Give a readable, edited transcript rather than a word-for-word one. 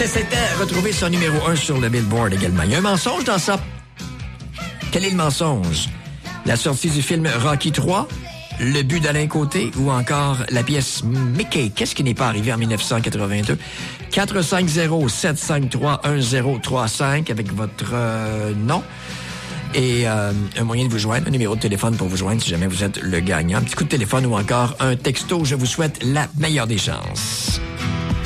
C'était retrouver son numéro 1 sur le Billboard également. Il y a un mensonge dans ça. Quel est le mensonge? La sortie du film Rocky 3, le but d'Alain Côté ou encore la pièce Mickey. Qu'est-ce qui n'est pas arrivé en 1982? 450-753-1035 avec votre nom. Et un moyen de vous joindre, un numéro de téléphone pour vous joindre si jamais vous êtes le gagnant. Un petit coup de téléphone ou encore un texto. Je vous souhaite la meilleure des chances.